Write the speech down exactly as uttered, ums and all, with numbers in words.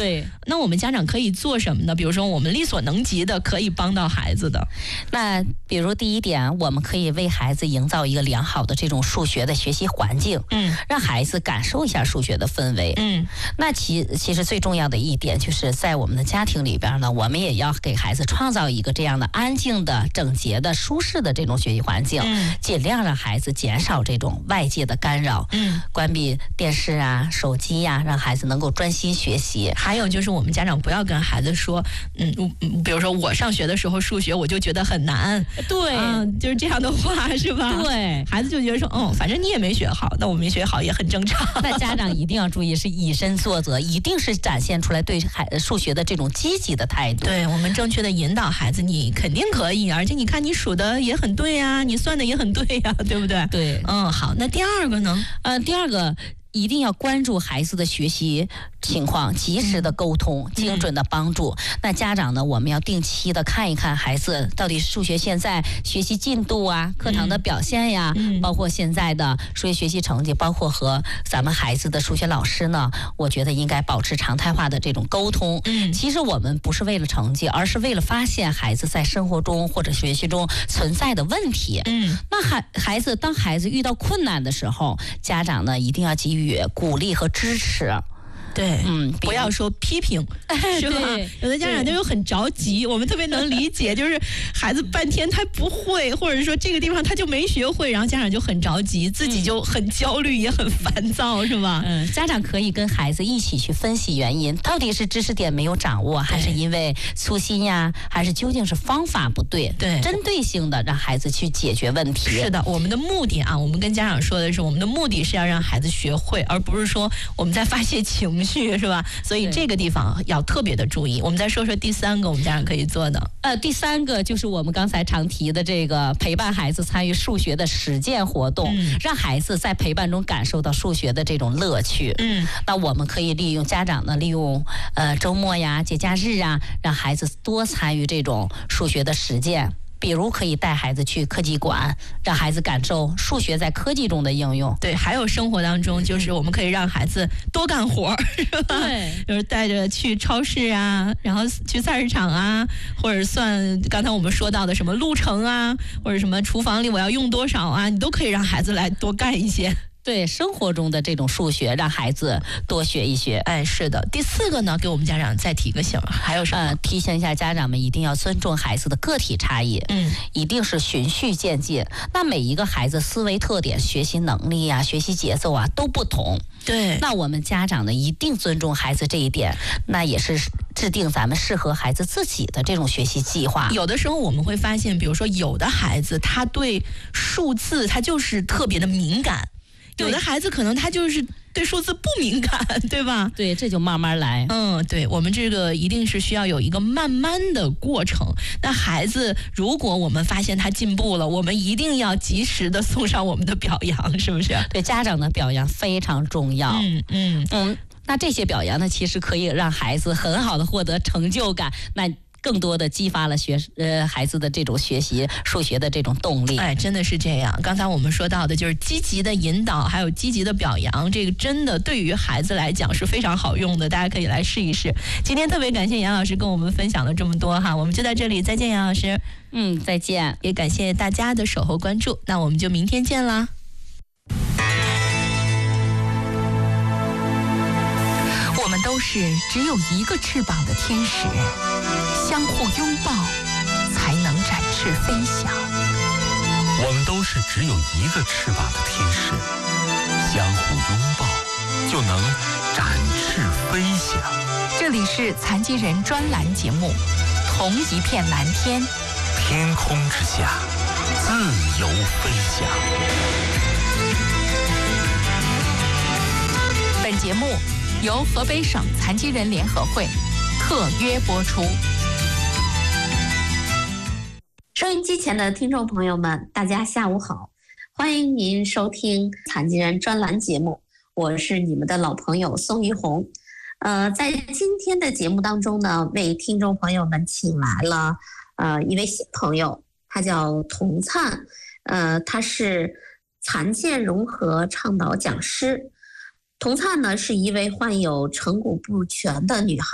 对， 那我们家长可以做什么呢？比如说我们力所能及的可以帮到孩子的。 那比如第一点，我们可以为孩子营造一个良好的这种数学的学习环境， 嗯， 让孩子感受一下数学的氛围。 嗯， 那其其实最重要的一点就是在我们的家庭里边呢，我们也要给孩子创造一个这样的安静的、整洁的、舒适的这种学习环境， 嗯， 尽量让孩子减少这种外界的干扰， 嗯， 关闭电视啊、手机呀、啊，让孩子能够专心学习。 还有就是我们家长不要跟孩子说，嗯，比如说我上学的时候数学我就觉得很难， 对， 嗯，就是这样的话是吧？ 对， 孩子就觉得说，哦，反正你也没学好，那我没学好也很正常。 那家长一定要注意，是以身作则，一定是展现出来对孩数学的这种积极的态度。 对，我们正确的引导孩子，你肯定可以，而且你看你数的也很对呀、啊，你算的也很对呀、啊，对不对？ 对， 嗯，好，那第二个呢？ 呃，第二个。一定要关注孩子的学习情况，及时的沟通，精准的帮助。嗯、那家长呢，我们要定期的看一看孩子到底数学现在学习进度啊，课堂的表现呀， 嗯、 包括现在的数学学习成绩，包括和咱们孩子的数学老师呢，我觉得应该保持常态化的这种沟通。 嗯， 其实我们不是为了成绩，而是为了发现孩子在生活中或者学习中存在的问题。 嗯， 那孩孩子当孩子遇到困难的时候，家长呢一定要给予鼓励和支持。 对， 嗯， 不要说批评，是吧？有的家长就很着急，我们特别能理解，就是孩子半天他不会，或者说这个地方他就没学会，然后家长就很着急，自己就很焦虑，也很烦躁，是吧？ 嗯，家长可以跟孩子一起去分析原因，到底是知识点没有掌握，还是因为粗心呀，还是究竟是方法不对？ 对， 针对性的让孩子去解决问题。 是的，我们的目的啊，我们跟家长说的是，我们的目的是要让孩子学会，而不是说我们在发泄情绪。是吧？所以这个地方要特别的注意。我们再说说第三个，我们家长可以做的。 呃，第三个就是我们刚才常提的这个陪伴孩子参与数学的实践活动， 嗯、 让孩子在陪伴中感受到数学的这种乐趣。 嗯， 那我们可以利用家长呢，利用呃周末呀、节假日啊，让孩子多参与这种数学的实践。比如可以带孩子去科技馆，让孩子感受数学在科技中的应用。 对，还有生活当中，就是我们可以让孩子多干活，是吧？ 对， 就是带着去超市啊，然后去菜市场啊，或者算刚才我们说到的什么路程啊，或者什么厨房里我要用多少啊，你都可以让孩子来多干一些。 对生活中的这种数学，让孩子多学一学。 哎，是的。第四个呢，给我们家长再提个醒，还有什么？ 呃，提醒一下家长们一定要尊重孩子的个体差异， 嗯， 一定是循序渐进。那每一个孩子思维特点、学习能力啊、学习节奏啊都不同。 对， 那我们家长呢，一定尊重孩子这一点，那也是制定咱们适合孩子自己的这种学习计划。 有的时候我们会发现，比如说有的孩子他对数字他就是特别的敏感。有的孩子可能他就是对数字不敏感，对吧？ 对，这就慢慢来。 嗯，对，我们这个一定是需要有一个慢慢的过程。那孩子，如果我们发现他进步了，我们一定要及时的送上我们的表扬，是不是？ 对，家长的表扬非常重要。 嗯嗯嗯，那这些表扬呢，其实可以让孩子很好的获得成就感。那更多的激发了学呃孩子的这种学习数学的这种动力。 哎，真的是这样。刚才我们说到的就是积极的引导，还有积极的表扬，这个真的对于孩子来讲是非常好用的，大家可以来试一试。今天特别感谢杨老师跟我们分享了这么多哈，我们就在这里再见，杨老师。 嗯，再见。 也感谢大家的守候关注，那我们就明天见啦。 我们都是只有一个翅膀的天使，相互拥抱才能展翅飞翔。 我们都是只有一个翅膀的天使，相互拥抱就能展翅飞翔。 这里是残疾人专栏节目《同一片蓝天》， 天空之下自由飞翔。 本节目由河北省残疾人联合会特约播出。 收音机前的听众朋友们，大家下午好，欢迎您收听残疾人专栏节目，我是你们的老朋友宋玉红。呃，在今天的节目当中呢，为听众朋友们请来了呃一位新朋友，他叫童灿，呃，他是残健融合倡导讲师。童灿呢是一位患有成骨不全的女孩。